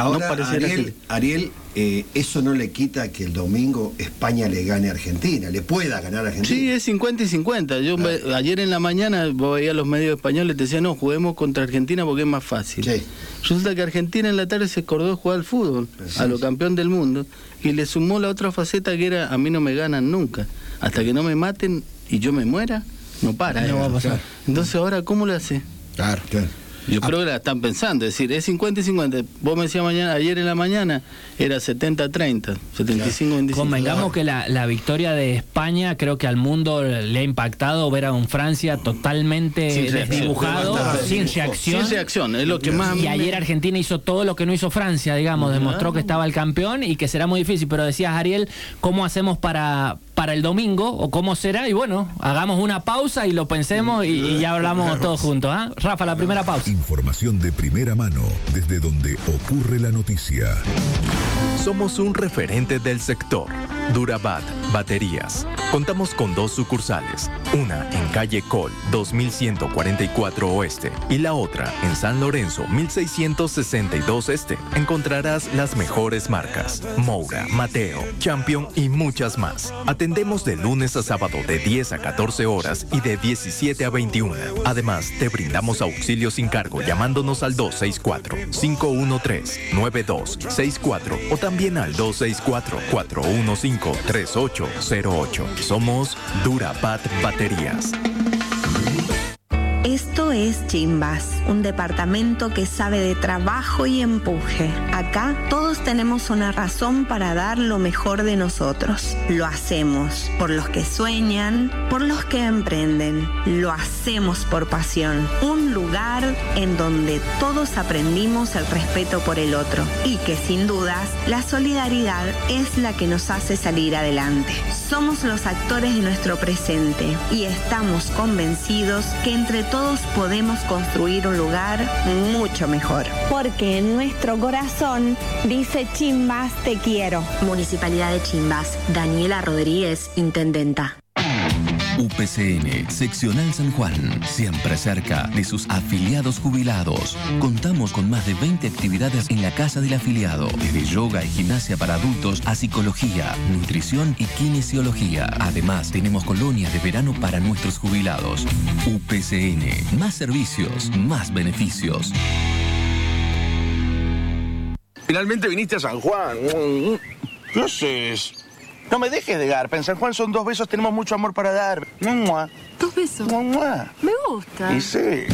Ahora, no pareciera Ariel, eso no le quita que el domingo España le gane a Argentina, le pueda ganar a Argentina. Sí, es 50 y 50. Ayer en la mañana vos veías los medios españoles, te decían, no, juguemos contra Argentina porque es más fácil. Sí. Resulta que Argentina en la tarde se acordó de jugar al fútbol, a lo campeón del mundo, y le sumó la otra faceta que era, a mí no me ganan nunca. Hasta que no me maten y yo me muera, no para. No va a pasar. Entonces ahora, ¿cómo le hace? Claro. Yo creo que la están pensando, es decir, es 50 y 50. Vos me decías ayer en la mañana, era 70-30, 75-25. Convengamos que la victoria de España creo que al mundo le ha impactado ver a un Francia totalmente desdibujado, sin reacción. Sin reacción, es lo que más... Y ayer Argentina hizo todo lo que no hizo Francia, digamos, demostró que estaba el campeón y que será muy difícil. Pero decías, Ariel, ¿cómo hacemos para el domingo o cómo será? Y bueno, hagamos una pausa y lo pensemos y ya hablamos todos juntos. Rafa, la primera pausa. Información de primera mano desde donde ocurre la noticia. Somos un referente del sector. Durabat Baterías. Contamos con 2 sucursales, una en calle Col 2144 Oeste y la otra en San Lorenzo 1662 Este. Encontrarás las mejores marcas, Moura, Mateo, Champion y muchas más. Atendemos de lunes a sábado de 10 a 14 horas y de 17 a 21. Además, te brindamos auxilio sin cargo llamándonos al 264-513-9264 o también al 264-415-3808. Somos Durabat Baterías. Esto es Chimbas, un departamento que sabe de trabajo y empuje. Acá todos tenemos una razón para dar lo mejor de nosotros. Lo hacemos por los que sueñan, por los que emprenden. Lo hacemos por pasión. Un lugar en donde todos aprendimos el respeto por el otro y que sin dudas la solidaridad es la que nos hace salir adelante. Somos los actores de nuestro presente y estamos convencidos que entre todos podemos construir un lugar mucho mejor. Porque en nuestro corazón dice Chimbas te quiero. Municipalidad de Chimbas. Daniela Rodríguez, intendenta. UPCN Seccional San Juan, siempre cerca de sus afiliados jubilados. Contamos con más de 20 actividades en la casa del afiliado, desde yoga y gimnasia para adultos a psicología, nutrición y kinesiología. Además, tenemos colonias de verano para nuestros jubilados. UPCN, más servicios, más beneficios. Finalmente viniste a San Juan. ¿Qué haces? No me dejes de garpa. En San Juan son 2 besos, tenemos mucho amor para dar. 2 besos. Me gusta. Y sí.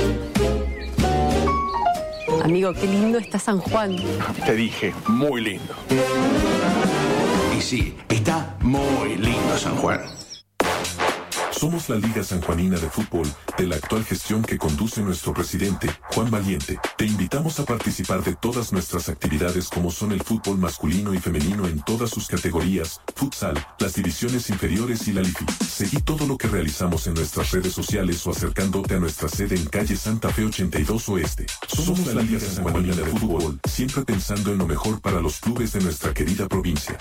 Amigo, qué lindo está San Juan. Te dije, muy lindo. Y sí, está muy lindo San Juan. Somos la Liga Sanjuanina de Fútbol de la actual gestión que conduce nuestro presidente, Juan Valiente. Te invitamos a participar de todas nuestras actividades como son el fútbol masculino y femenino en todas sus categorías, futsal, las divisiones inferiores y la LIFI. Seguí todo lo que realizamos en nuestras redes sociales o acercándote a nuestra sede en calle Santa Fe 82 Oeste. Somos la Liga Sanjuanina de Fútbol, siempre pensando en lo mejor para los clubes de nuestra querida provincia.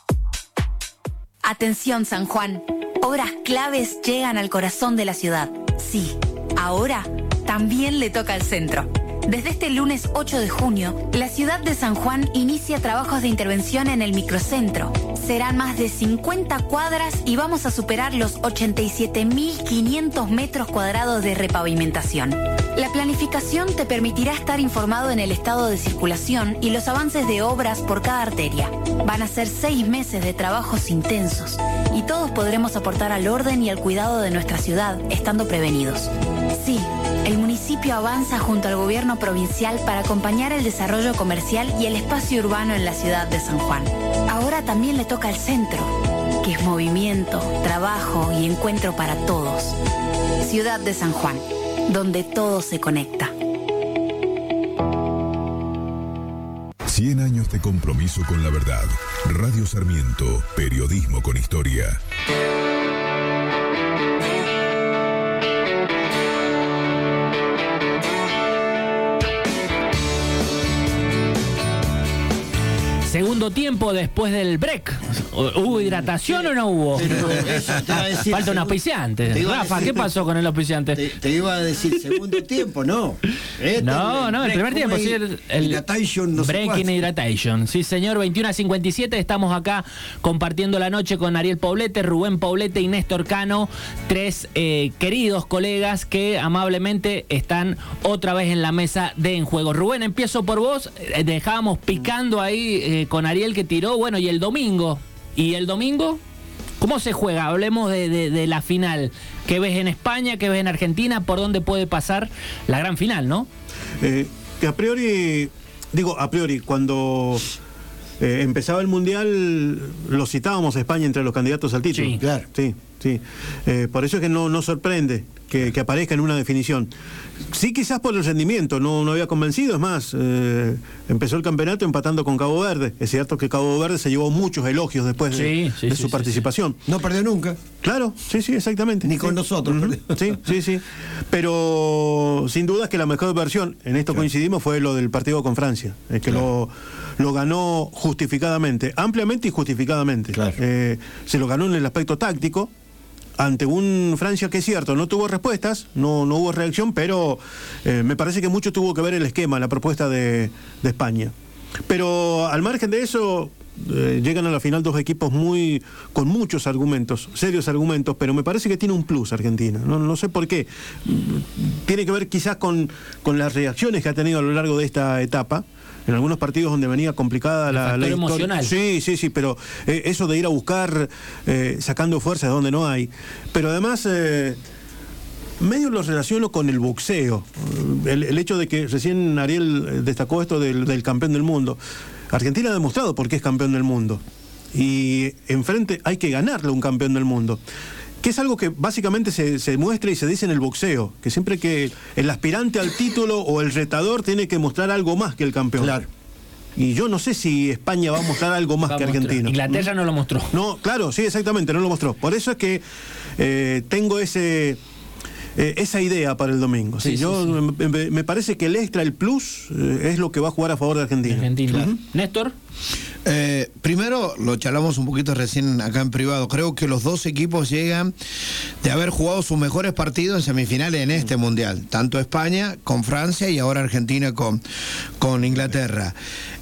Atención San Juan, obras claves llegan al corazón de la ciudad. Sí, ahora también le toca al centro. Desde este lunes 8 de junio, la ciudad de San Juan inicia trabajos de intervención en el microcentro. Serán más de 50 cuadras y vamos a superar los 87.500 metros cuadrados de repavimentación. La planificación te permitirá estar informado en el estado de circulación y los avances de obras por cada arteria. Van a ser 6 meses de trabajos intensos y todos podremos aportar al orden y al cuidado de nuestra ciudad, estando prevenidos. Sí, el municipio avanza junto al gobierno provincial para acompañar el desarrollo comercial y el espacio urbano en la ciudad de San Juan. Ahora también le toca al centro, que es movimiento, trabajo y encuentro para todos. Ciudad de San Juan, donde todo se conecta. 100 años de compromiso con la verdad. Radio Sarmiento, periodismo con historia. segundo tiempo después del break. ¿Hubo hidratación o no hubo? Falta un auspiciante. Rafa, ¿qué pasó con el auspiciante? Te iba a decir segundo tiempo, no. No, el primer tiempo. Sí, el hidratation, no breaking hidratation. Sí, señor, 21:57. Estamos acá compartiendo la noche con Ariel Poblete, Rubén Poblete y Néstor Cano, tres queridos colegas que amablemente están otra vez en la mesa de En Juego. Rubén, empiezo por vos. Dejábamos picando ahí con Ariel que tiró, bueno, y el domingo. ¿Y el domingo? ¿Cómo se juega? Hablemos de la final. ¿Qué ves en España? ¿Qué ves en Argentina? ¿Por dónde puede pasar la gran final, no? Que a priori, cuando empezaba el Mundial, lo citábamos a España entre los candidatos al título. Sí, claro. Sí. Por eso es que no sorprende que aparezca en una definición. Sí, quizás por el rendimiento, no había convencido. Es más, empezó el campeonato empatando con Cabo Verde. Es cierto que Cabo Verde se llevó muchos elogios después de su participación. No perdió nunca. Claro, sí, exactamente. Ni con nosotros. Sí. Pero sin duda es que la mejor versión, en esto coincidimos, fue lo del partido con Francia. Es que lo ganó justificadamente, ampliamente y justificadamente. Claro. Se lo ganó en el aspecto táctico, ante un Francia que es cierto, no tuvo respuestas, no hubo reacción, pero me parece que mucho tuvo que ver el esquema, la propuesta de España. Pero al margen de eso, llegan a la final dos equipos con muchos argumentos, serios argumentos, pero me parece que tiene un plus Argentina. No sé por qué. Tiene que ver quizás con las reacciones que ha tenido a lo largo de esta etapa. En algunos partidos donde venía complicada la historia. Emocional. Sí, pero eso de ir a buscar sacando fuerzas donde no hay. Pero además, medio lo relaciono con el boxeo. El hecho de que recién Ariel destacó esto del campeón del mundo. Argentina ha demostrado por qué es campeón del mundo. Y enfrente hay que ganarle a un campeón del mundo. Que es algo que básicamente se muestra y se dice en el boxeo, que siempre que el aspirante al título o el retador tiene que mostrar algo más que el campeón. Claro. Y yo no sé si España va a mostrar algo más que Argentina. Inglaterra no lo mostró. No, claro, sí, exactamente, no lo mostró. Por eso es que tengo esa idea para el domingo. Me parece que el extra, el plus, es lo que va a jugar a favor de Argentina. Néstor. Primero, lo charlamos un poquito recién acá en privado. Creo que los dos equipos llegan de haber jugado sus mejores partidos en semifinales en este Mundial. Tanto España con Francia y ahora Argentina con Inglaterra.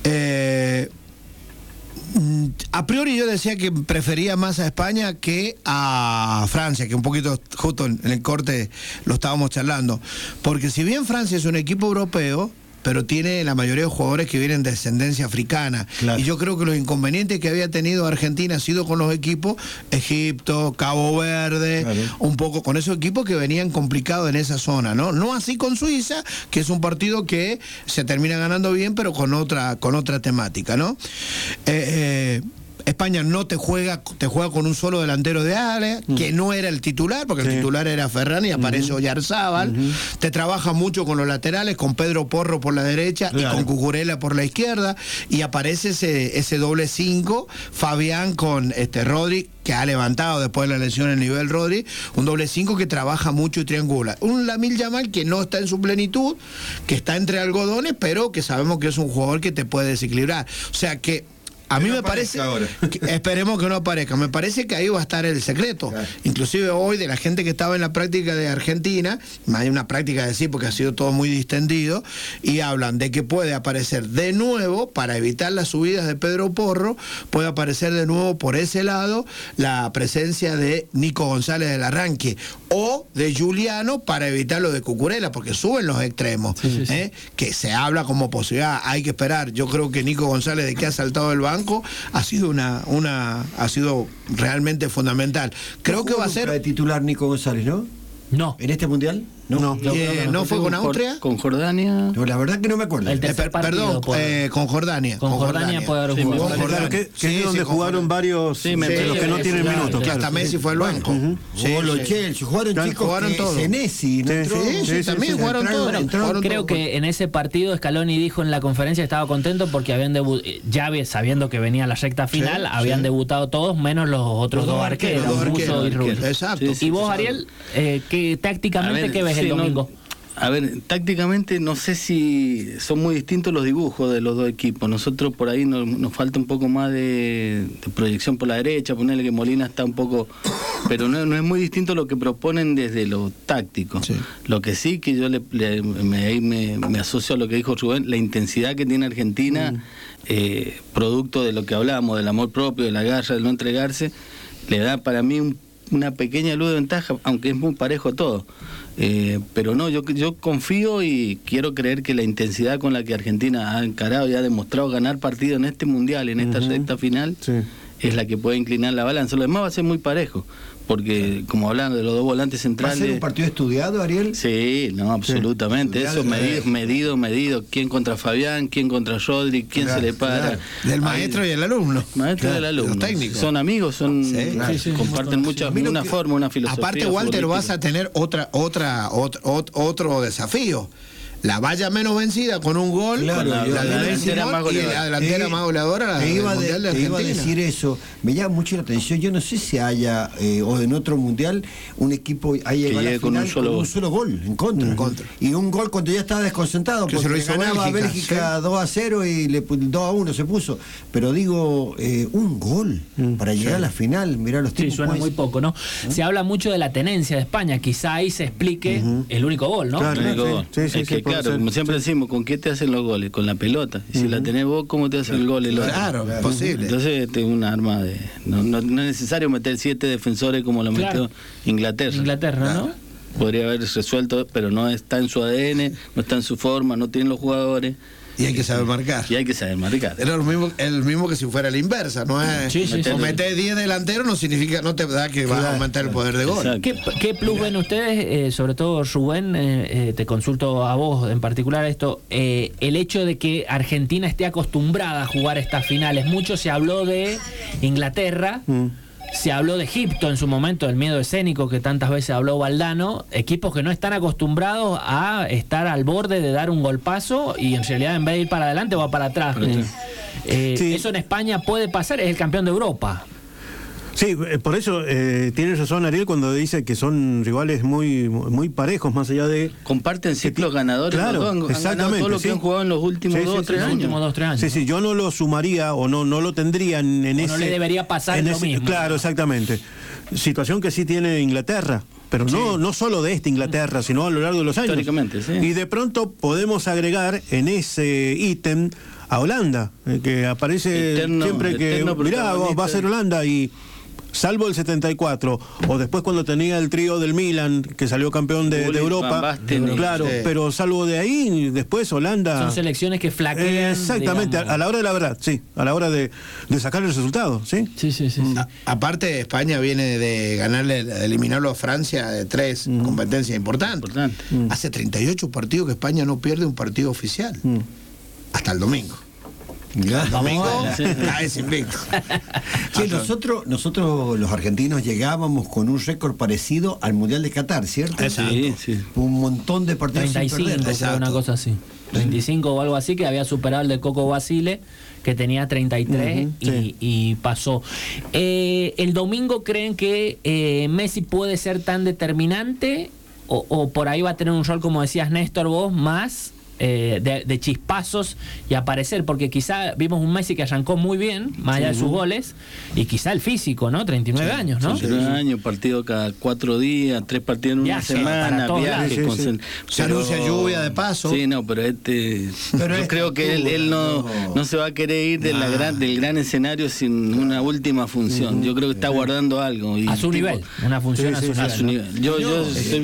A priori yo decía que prefería más a España que a Francia, que un poquito justo en el corte lo estábamos charlando. Porque si bien Francia es un equipo europeo, pero tiene la mayoría de jugadores que vienen de descendencia africana. Claro. Y yo creo que los inconvenientes que había tenido Argentina ha sido con los equipos Egipto, Cabo Verde, un poco con esos equipos que venían complicados en esa zona, ¿no? No así con Suiza, que es un partido que se termina ganando bien, pero con otra temática, ¿no? España no te juega con un solo delantero de área, que no era el titular, porque el titular era Ferran y aparece Oyarzábal. Te trabaja mucho con los laterales, con Pedro Porro por la derecha y con Cucurella por la izquierda, y aparece ese doble 5, Fabián con Rodri, que ha levantado después de la lesión el nivel Rodri, un doble 5 que trabaja mucho y triangula. Un Lamine Yamal que no está en su plenitud, que está entre algodones, pero que sabemos que es un jugador que te puede desequilibrar. O sea que a mí me parece, esperemos que no aparezca, me parece que ahí va a estar el secreto. Claro. Inclusive hoy, de la gente que estaba en la práctica de Argentina, hay una práctica de sí, porque ha sido todo muy distendido, y hablan de que puede aparecer de nuevo, para evitar las subidas de Pedro Porro, puede aparecer de nuevo por ese lado la presencia de Nico González del arranque, o de Juliano para evitar lo de Cucurella, porque suben los extremos, que se habla como posibilidad, hay que esperar. Yo creo que Nico González, de que ha saltado del banco, ha sido ha sido realmente fundamental. Creo que va a ser de titular Nico González, ¿no? No. ¿En este Mundial? No fue con Austria. ¿Con Jordania? No, la verdad que no me acuerdo. Perdón, con Jordania. Con Jordania puede haber jugado. Claro, que es donde jugaron varios de los que no tienen minutos. Que hasta Messi fue al banco. Los Chelsea, jugaron chicos, jugaron todos. Senesi, también jugaron todos. Creo que en ese partido Scaloni dijo en la conferencia que estaba contento porque habían ya sabiendo que venía la recta final, habían debutado todos, menos los otros dos arqueros, Musso y Rulli. Exacto. Y vos, Ariel, tácticamente, ¿qué ves el domingo? A ver, tácticamente no sé si son muy distintos los dibujos de los dos equipos. Nosotros por ahí nos falta un poco más de proyección por la derecha, ponerle que Molina está un poco... Pero no es muy distinto lo que proponen desde lo táctico. Sí. Lo que sí que yo me asocio a lo que dijo Rubén, la intensidad que tiene Argentina, producto de lo que hablábamos, del amor propio, de la garra, de no entregarse, le da para mí una pequeña luz de ventaja, aunque es muy parejo todo. Pero no, yo confío y quiero creer que la intensidad con la que Argentina ha encarado y ha demostrado ganar partido en este mundial, en esta recta final, es la que puede inclinar la balanza. Lo demás va a ser muy parejo, porque como hablan de los dos volantes centrales... ¿Va a ser un partido estudiado, Ariel? Sí, no, absolutamente. Eso medido. ¿Quién contra Fabián? ¿Quién contra Rodri? ¿Quién se le para? Del maestro y el alumno. Maestro y el alumno. Los técnicos. Son amigos, comparten una forma, una filosofía. Aparte, Walter, vas a tener otro desafío. La valla menos vencida con un gol, la delantera más goleadora. Te iba a decir eso. Me llama mucho la atención. Yo no sé si haya, o en otro mundial, un equipo haya llegado a la final con un solo gol en contra. Y un gol cuando ya estaba desconcentrado, porque se lo ganaba a Bélgica 2-0 y le 2-1 se puso. Pero digo, un gol para llegar a la final. Mirá los tiempos. Sí, suena muy poco, ¿no? Se habla mucho de la tenencia de España. Quizá ahí se explique el único gol, ¿no? Claro, el único gol. Claro, como siempre decimos, ¿con qué te hacen los goles? Con la pelota. Y si la tenés vos, ¿cómo te hacen el gol el otro? Claro, posible. Entonces es un arma de... No es necesario meter 7 defensores como lo metió Inglaterra, ¿no? Podría haber resuelto, pero no está en su ADN, no está en su forma, no tienen los jugadores. Y hay que saber marcar. Es el mismo que si fuera la inversa, ¿no es? Meter 10 delanteros no significa, no te da que vas a aumentar el poder de gol. ¿Qué plus ven ustedes, sobre todo Rubén, te consulto a vos en particular esto, el hecho de que Argentina esté acostumbrada a jugar estas finales? Mucho se habló de Inglaterra, se habló de Egipto en su momento, del miedo escénico que tantas veces habló Valdano, equipos que no están acostumbrados a estar al borde de dar un golpazo y en realidad en vez de ir para adelante va para atrás. Eso en España puede pasar, es el campeón de Europa. Sí, por eso tiene razón Ariel cuando dice que son rivales muy parejos, más allá de... Comparten ciclos ganadores. Claro, han ganado todo lo que han jugado en los últimos 2 o 3 años. Sí, yo no lo sumaría o no lo tendría en ese... No le debería pasar lo mismo. Claro, exactamente. Situación que sí tiene Inglaterra, pero no solo de Inglaterra, sino a lo largo de los años. Históricamente, sí. Y de pronto podemos agregar en ese ítem a Holanda, que aparece siempre que... Mirá, va a ser Holanda y... Salvo el 74, o después cuando tenía el trío del Milan, que salió campeón de Europa, pero salvo de ahí, después Holanda... Son selecciones que flaquean. Exactamente, a la hora de la verdad, a la hora de sacar el resultado, ¿sí? Sí. Aparte, España viene de eliminarlo a Francia de 3 competencias importantes. Hace 38 partidos que España no pierde un partido oficial, hasta el domingo. Domingo, es invicto. Nosotros los argentinos llegábamos con un récord parecido al Mundial de Qatar, ¿cierto? Sí. Un montón de partidos 35, sin perder. Una cosa así. 35 o algo así, que había superado el de Coco Basile, que tenía 33 y pasó. ¿El domingo creen que Messi puede ser tan determinante o por ahí va a tener un rol, como decías Néstor, vos, más... de chispazos y aparecer, porque quizá vimos un Messi que arrancó muy bien, más allá de sus goles, y quizá el físico, ¿no? 39 años, ¿no? 39 años, partido cada 4 días, 3 partidos en una semana, viaje, se anuncia lluvia de paso. Sí, no, pero yo creo que él no se va a querer ir del gran escenario sin una última función. Yo creo que está guardando algo. A su nivel, una función a su nivel. Yo soy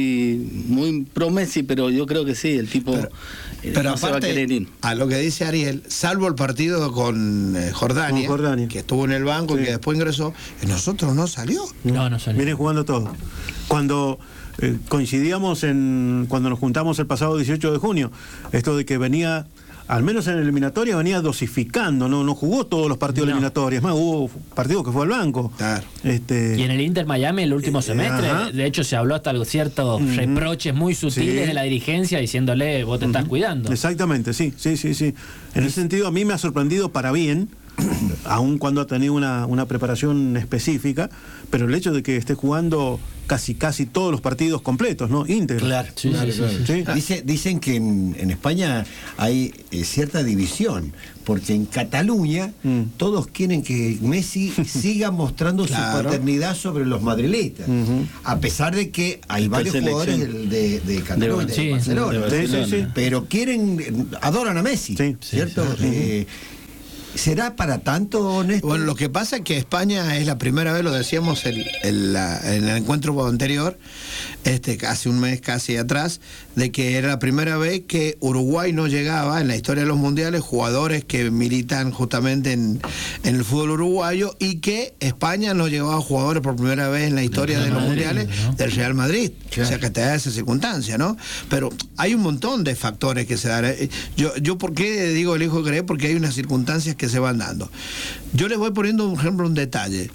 muy pro Messi, pero yo creo que sí, el tipo... Pero aparte, a lo que dice Ariel, salvo el partido con Jordania, que estuvo en el banco y que después ingresó, nosotros no salió. No salió. Viene jugando todo. Cuando coincidíamos cuando nos juntamos el pasado 18 de junio, esto de que venía... Al menos en la eliminatoria venía dosificando, no jugó todos los partidos eliminatorios, más hubo partidos que fue al banco. Claro. Y en el Inter Miami el último semestre, de hecho se habló hasta ciertos reproches muy sutiles de la dirigencia diciéndole, vos te estás cuidando. Exactamente, sí. En ese sentido a mí me ha sorprendido para bien aun cuando ha tenido una preparación específica, pero el hecho de que esté jugando casi todos los partidos completos, ¿no? Íntegros. Claro, claro. Dicen que en España hay cierta división, porque en Cataluña todos quieren que Messi siga mostrando su paternidad sobre los madrilistas, a pesar de que hay varios jugadores de Cataluña, de Barcelona, pero adoran a Messi, ¿cierto? ¿Será para tanto, Néstor? Bueno, lo que pasa es que España es la primera vez, lo decíamos en el encuentro anterior, hace un mes casi atrás, de que era la primera vez que Uruguay no llegaba en la historia de los mundiales jugadores que militan justamente en el fútbol uruguayo, y que España no llevaba jugadores por primera vez en la historia de los mundiales del Real Madrid. Claro. O sea, que te da esa circunstancia, ¿no? Pero hay un montón de factores que se dan. Yo ¿por qué digo elijo creer? Porque hay unas circunstancias que se van dando. Yo les voy poniendo, por ejemplo, un detalle.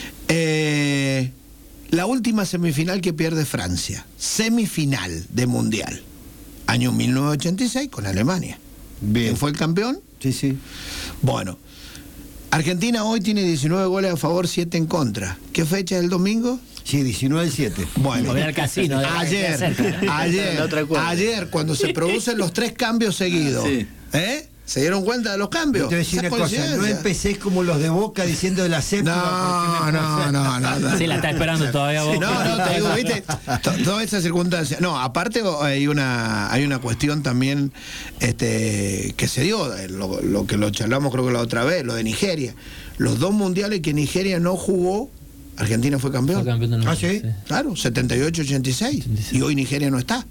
La última semifinal que pierde Francia, semifinal de Mundial, año 1986 con Alemania. ¿Quién fue el campeón? Sí. Bueno, Argentina hoy tiene 19 goles a favor, 7 en contra. ¿Qué fecha es el domingo? Sí, 19-7. Bueno, al casino, ayer, cuando se producen los 3 cambios seguidos, ¿se dieron cuenta de los cambios? Te voy a decir una cosa, no empecé como los de Boca diciendo de la séptima. No. Sí, la está esperando todavía Boca. No, te digo, ¿viste? Toda esa circunstancia. No, aparte hay una cuestión también que se dio, lo que lo charlamos creo que la otra vez, lo de Nigeria. Los 2 mundiales que Nigeria no jugó, Argentina fue campeón. ¿Sí? Claro, 78-86. Y hoy Nigeria no está.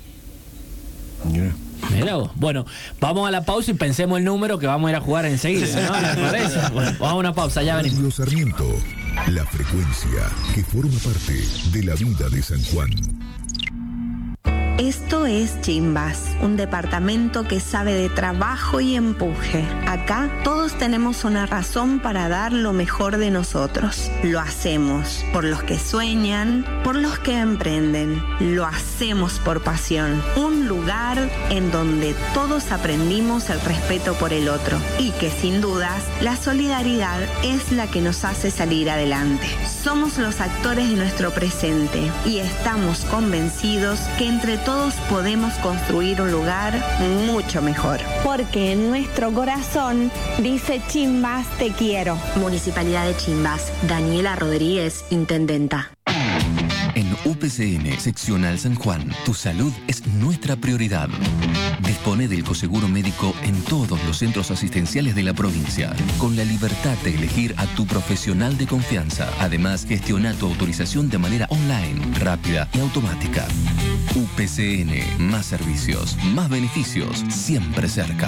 Mirá vos. Bueno, vamos a la pausa y pensemos el número que vamos a ir a jugar enseguida, ¿no? ¿Les parece? Bueno, vamos a una pausa, ya venimos. Radio Sarmiento, la frecuencia que forma parte de la vida de San Juan. Esto es Chimbas, un departamento que sabe de trabajo y empuje. Acá todos tenemos una razón para dar lo mejor de nosotros. Lo hacemos por los que sueñan, por los que emprenden. Lo hacemos por pasión. Un lugar en donde todos aprendimos el respeto por el otro y que sin dudas la solidaridad es la que nos hace salir adelante. Somos los actores de nuestro presente y estamos convencidos que entre todos podemos construir un lugar mucho mejor. Porque en nuestro corazón dice Chimbas, te quiero. Municipalidad de Chimbas. Daniela Rodríguez, intendenta. En UPCN Seccional San Juan, tu salud es nuestra prioridad. Dispone del coseguro médico en todos los centros asistenciales de la provincia, con la libertad de elegir a tu profesional de confianza. Además, gestiona tu autorización de manera online, rápida y automática. UPCN, más servicios, más beneficios, siempre cerca.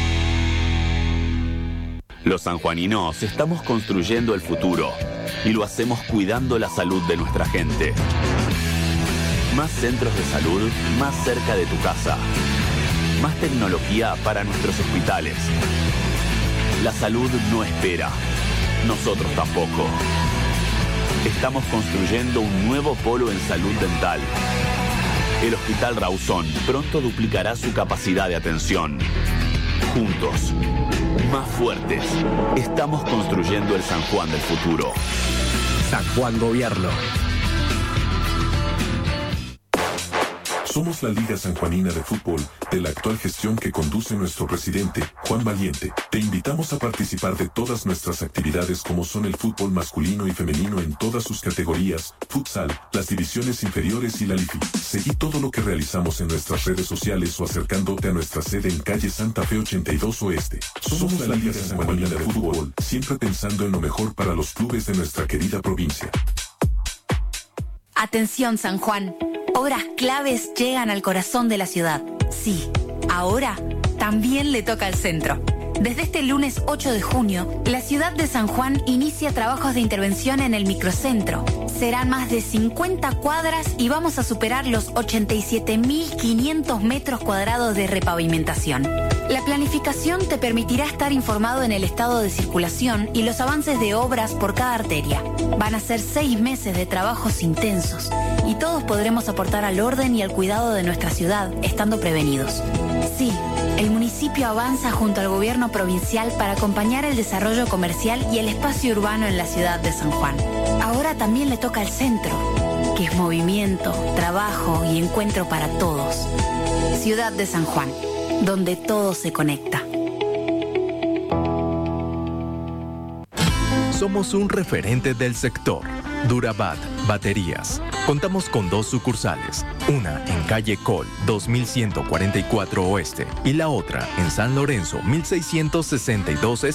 Los sanjuaninos estamos construyendo el futuro y lo hacemos cuidando la salud de nuestra gente. Más centros de salud más cerca de tu casa. Más tecnología para nuestros hospitales. La salud no espera. Nosotros tampoco. Estamos construyendo un nuevo polo en salud dental. El Hospital Rawson pronto duplicará su capacidad de atención. Juntos, más fuertes, estamos construyendo el San Juan del futuro. San Juan Gobierno. Somos la Liga Sanjuanina de Fútbol de la actual gestión que conduce nuestro presidente, Juan Valiente. Te invitamos a participar de todas nuestras actividades como son el fútbol masculino y femenino en todas sus categorías, futsal, las divisiones inferiores y la LIFI. Seguí todo lo que realizamos en nuestras redes sociales o acercándote a nuestra sede en calle Santa Fe 82 Oeste. Somos la Liga Sanjuanina de Fútbol, siempre pensando en lo mejor para los clubes de nuestra querida provincia. Atención, San Juan. Obras claves llegan al corazón de la ciudad. Sí, ahora también le toca al centro. Desde este lunes 8 de junio, la ciudad de San Juan inicia trabajos de intervención en el microcentro. Serán más de 50 cuadras y vamos a superar los 87.500 metros cuadrados de repavimentación. La planificación te permitirá estar informado en el estado de circulación y los avances de obras por cada arteria. Van a ser 6 meses de trabajos intensos y todos podremos aportar al orden y al cuidado de nuestra ciudad, estando prevenidos. Sí, el municipio avanza junto al gobierno provincial para acompañar el desarrollo comercial y el espacio urbano en la ciudad de San Juan. Ahora también le toca al centro, que es movimiento, trabajo y encuentro para todos. Ciudad de San Juan, donde todo se conecta. Somos un referente del sector. Durabat Baterías. Contamos con 2 sucursales, una en calle Col 2144 Oeste y la otra en San Lorenzo 1662